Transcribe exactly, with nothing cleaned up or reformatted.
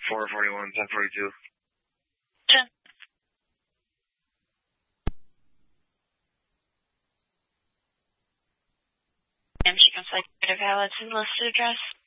four forty-one, ten forty-two. ten. Michigan Flight Valid listed address.